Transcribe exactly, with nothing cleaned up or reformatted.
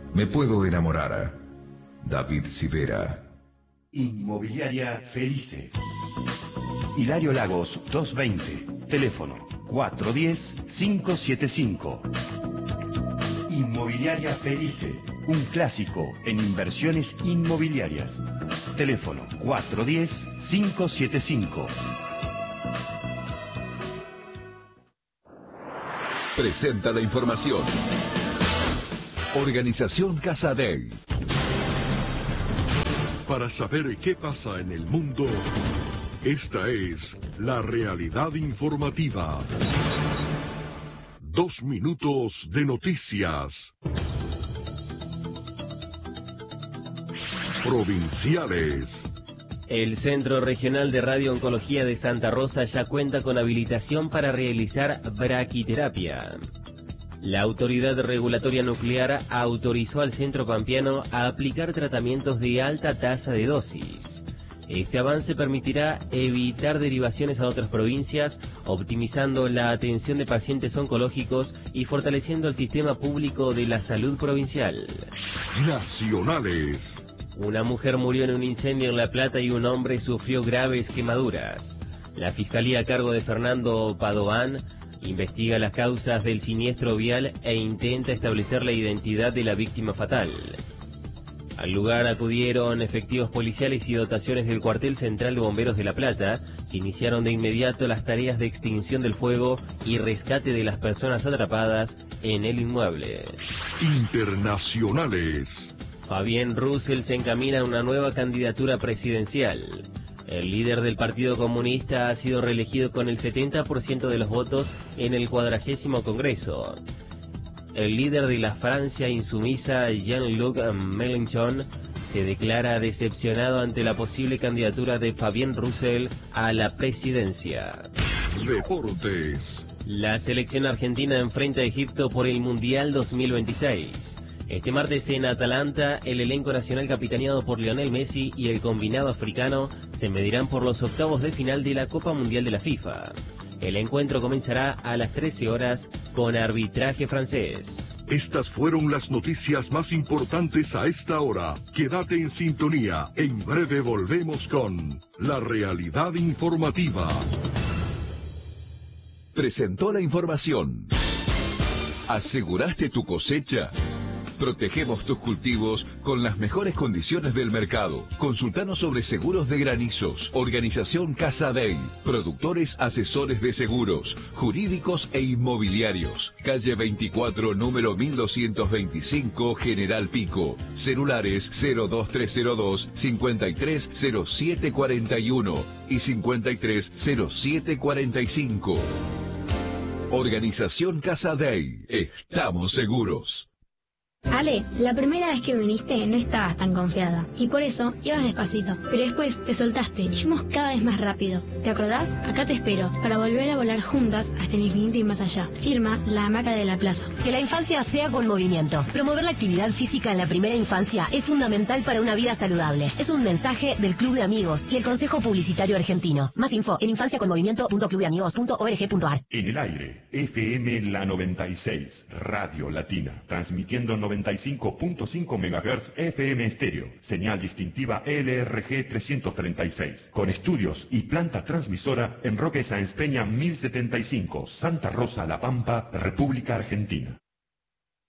Me puedo enamorar. David Sivera. Inmobiliaria Felice. Hilario Lagos doscientos veinte. Teléfono cuatro uno cero, cinco siete cinco. Inmobiliaria Felice. Un clásico en inversiones inmobiliarias. Teléfono cuatro uno cero, cinco siete cinco. Presenta la información. Organización Casadei. Para saber qué pasa en el mundo, esta es la realidad informativa. Dos minutos de noticias. Provinciales. El Centro Regional de Radio-Oncología de Santa Rosa ya cuenta con habilitación para realizar braquiterapia. La Autoridad Regulatoria Nuclear autorizó al Centro Pampeano a aplicar tratamientos de alta tasa de dosis. Este avance permitirá evitar derivaciones a otras provincias, optimizando la atención de pacientes oncológicos y fortaleciendo el sistema público de la salud provincial. Nacionales. Una mujer murió en un incendio en La Plata y un hombre sufrió graves quemaduras. La Fiscalía a cargo de Fernando Padovan investiga las causas del siniestro vial e intenta establecer la identidad de la víctima fatal. Al lugar acudieron efectivos policiales y dotaciones del Cuartel Central de Bomberos de La Plata, que iniciaron de inmediato las tareas de extinción del fuego y rescate de las personas atrapadas en el inmueble. Internacionales. Fabián Russell se encamina a una nueva candidatura presidencial. El líder del Partido Comunista ha sido reelegido con el setenta por ciento de los votos en el cuadragésimo Congreso. El líder de la Francia insumisa, Jean-Luc Mélenchon, se declara decepcionado ante la posible candidatura de Fabián Russell a la presidencia. Deportes. La selección argentina enfrenta a Egipto por el Mundial dos mil veintiséis. Este martes en Atalanta, el elenco nacional capitaneado por Lionel Messi y el combinado africano se medirán por los octavos de final de la Copa Mundial de la FIFA. El encuentro comenzará a las trece horas con arbitraje francés. Estas fueron las noticias más importantes a esta hora. Quédate en sintonía. En breve volvemos con la realidad informativa. Presentó la información. ¿Aseguraste tu cosecha? Protegemos tus cultivos con las mejores condiciones del mercado. Consultanos sobre seguros de granizos. Organización Casadei. Productores asesores de seguros, jurídicos e inmobiliarios. Calle veinticuatro, número mil doscientos veinticinco, General Pico. Celulares cero dos tres cero dos, cincuenta y tres cero siete cuarenta y uno y cincuenta y tres cero siete cuarenta y cinco. Organización Casadei. Estamos seguros. Ale, la primera vez que viniste no estabas tan confiada y por eso ibas despacito, pero después te soltaste y fuimos cada vez más rápido. ¿Te acordás? Acá te espero para volver a volar juntas hasta el infinito y más allá. Firma La Hamaca de la Plaza. Que la infancia sea con movimiento. Promover la actividad física en la primera infancia es fundamental para una vida saludable. Es un mensaje del Club de Amigos y el Consejo Publicitario Argentino. Más info en infancia con movimiento punto club de amigos punto org punto ar. En el aire, F M La noventa y seis, Radio Latina, transmitiendo noventa y cinco punto cinco megahertz F M estéreo, señal distintiva L R G trescientos treinta y seis, con estudios y planta transmisora en Roque Sáenz Peña mil setenta y cinco, Santa Rosa, La Pampa, República Argentina.